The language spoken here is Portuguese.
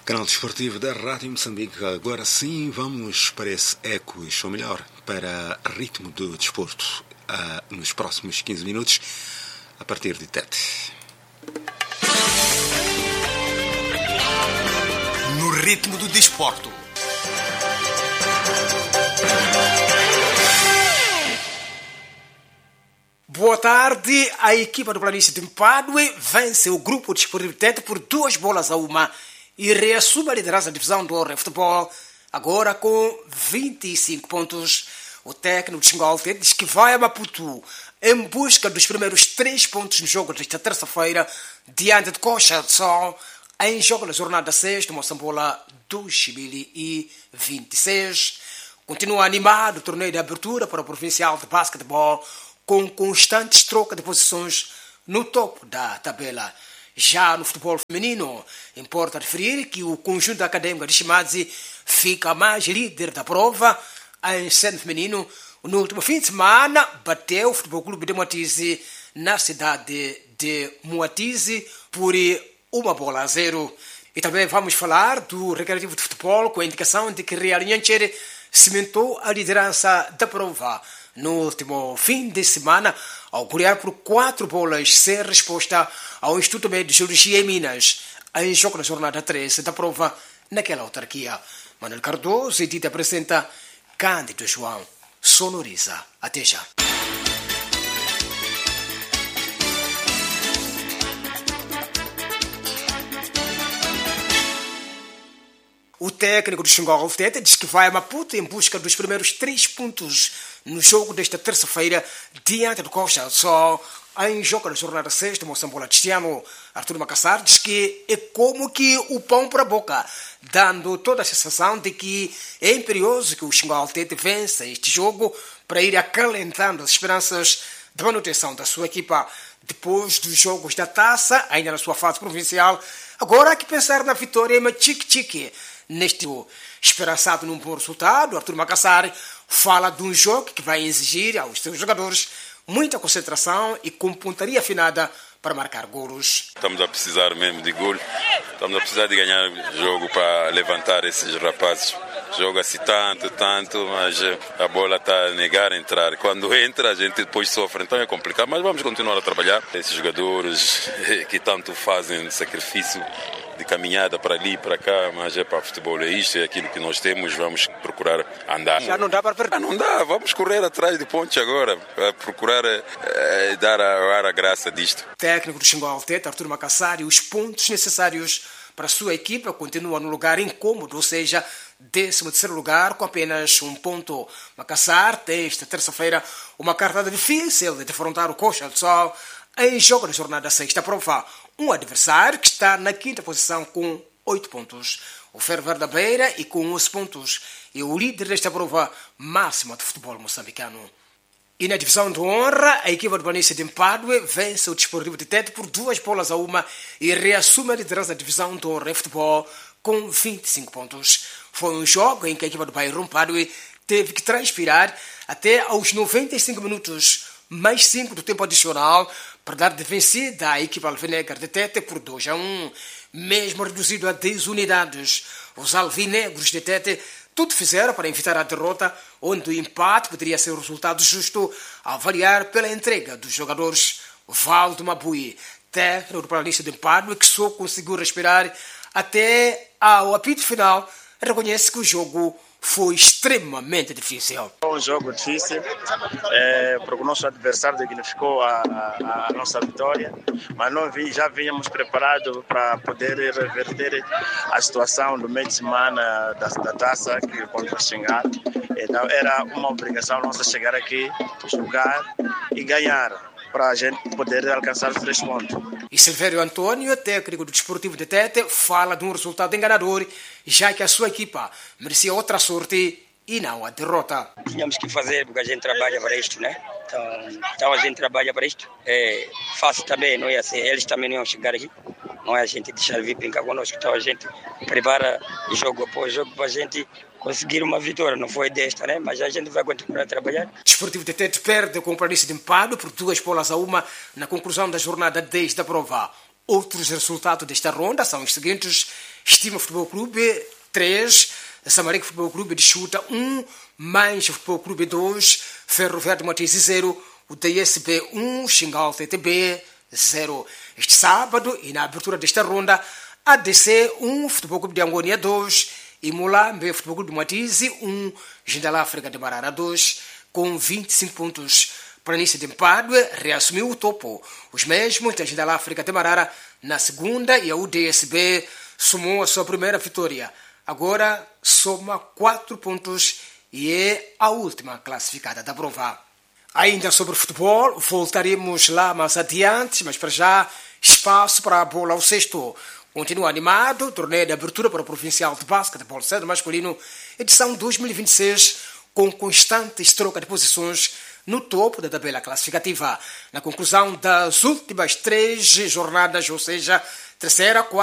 Canal Desportivo da Rádio Moçambique. Agora sim, vamos para esse ecos, ou melhor, para ritmo do desporto, nos próximos 15 minutos, a partir de Tete. No ritmo do desporto. Boa tarde. A equipa do Planície de Mpadue vence o grupo desportivo de Tete por 2-1 e reassume a liderança da divisão do Honra Futebol, agora com 25 pontos. O técnico de Xingal Tete diz que vai a Maputo em busca dos primeiros 3 pontos no jogo desta terça-feira, diante de Coxa do Sol, em jogo na jornada 6 do Moçambola 2026. Continua animado o torneio de abertura para o Provincial de Basquetebol, com constantes trocas de posições no topo da tabela. Já no futebol feminino, importa referir que o conjunto acadêmico de Chimadzi fica mais líder da prova. Em seno feminino, no último fim de semana, bateu o Futebol Clube de Moatize na cidade de Moatize por 1-0. E também vamos falar do Recreativo de Futebol, com a indicação de que Real Nhanchere cimentou a liderança da prova no último fim de semana, ao golear por 4-0 sem resposta ao Instituto Médio de Geologia em Minas, em jogo na jornada 13 da prova naquela autarquia. Manuel Cardoso, Edita apresenta Cândido João, sonoriza. Até já. O técnico do Xingal Tete diz que vai a Maputo em busca dos primeiros 3 pontos no jogo desta terça-feira, diante do Coxa do Sol, em jogo na jornada 6 do Moçambola deste ano. Artur Macassar diz que é como que o pão para a boca, dando toda a sensação de que é imperioso que o Xingal Tete vença este jogo para ir acalentando as esperanças de manutenção da sua equipa depois dos jogos da taça, ainda na sua fase provincial. Agora há que pensar na vitória em Machique-Chique. Neste esperançado num bom resultado, Artur Macassar fala de um jogo que vai exigir aos seus jogadores muita concentração e com pontaria afinada para marcar golos. Estamos a precisar mesmo de gol, estamos a precisar de ganhar jogo para levantar esses rapazes. Joga-se tanto, mas a bola está a negar a entrar. Quando entra, a gente depois sofre, então é complicado. Mas vamos continuar a trabalhar. Esses jogadores que tanto fazem sacrifício de caminhada para ali e para cá, mas é para futebol, é isto, é aquilo que nós temos, vamos procurar andar. Já não dá para perder? Não dá, vamos correr atrás de pontos agora, para procurar dar a graça disto. O técnico do Xingal Tete, Artur Macassar, e os pontos necessários para a sua equipa continua no lugar incômodo, ou seja, 13º lugar com apenas 1 ponto. Macassar tem esta terça-feira uma cartada difícil de defrontar o Coxa do Sol em jogo na jornada 6 da prova. Um adversário que está na 5ª posição com 8 pontos. O Ferro da Beira, e com 11 pontos, é o líder desta prova máxima de futebol moçambicano. E na divisão de honra, a equipa do Planície de Mpadue vence o Desportivo de Tete por 2-1 e reassume a liderança da divisão de honra em futebol com 25 pontos. Foi um jogo em que a equipa do Bairro Mpadue teve que transpirar até aos 95 minutos, mais 5 do tempo adicional, para dar de vencida à equipa alvinegra de Tete por 2-1. Mesmo reduzido a 10 unidades, os alvinegros de Tete tudo fizeram para evitar a derrota, onde o empate poderia ser o resultado justo, a avaliar pela entrega dos jogadores. Valdo Mabui, técnico do Planície de Mpadue, que só conseguiu respirar até ao apito final, reconhece que o jogo foi extremamente difícil. Foi um jogo difícil, porque o nosso adversário dignificou a nossa vitória, mas nós já vínhamos preparados para poder reverter a situação do meio de semana da taça que contra o Xingal. Então era uma obrigação nossa chegar aqui, jogar e ganhar, para a gente poder alcançar os 3 pontos. E Silvério Antônio, técnico do Desportivo de Tete, fala de um resultado enganador, já que a sua equipa merecia outra sorte e não a derrota. Tínhamos que fazer, porque a gente trabalha para isto, né? Então a gente trabalha para isto. É fácil também, não ia ser. Eles também não iam chegar aqui. Não é a gente deixar vir brincar connosco. Então a gente prepara jogo após jogo para a gente conseguir uma vitória. Não foi desta, né? Mas a gente vai continuar a trabalhar. Desportivo de Tete perde com o Planície de Mpadue por 2-1 na conclusão da jornada 10 da prova. Outros resultados desta ronda são os seguintes: Estima Futebol Clube 3, Samarico Futebol Clube de Chuta 1, Mancha Futebol Clube 2, Ferroviário de Matiz 0, o DSB 1, Xingal TTB 0. Este sábado, e na abertura desta ronda, ADC 1, Futebol Clube de Angônia 2, e Mulambe Futebol Clube de Matiz 1, Jindal África de Marara 2, com 25 pontos. Planície de Mpadue reassumiu o topo. Os mesmos da Jindal África de Marara na segunda e a UDSB somou a sua primeira vitória. Agora soma 4 pontos e é a última classificada da prova. Ainda sobre futebol, voltaremos lá mais adiante, mas para já, espaço para a bola ao cesto. Continua animado o torneio de abertura para o Provincial de Basquetebol Sênior Masculino, edição 2026, com constantes trocas de posições no topo da tabela classificativa. Na conclusão das últimas 3 jornadas, ou seja, terceira, quarta,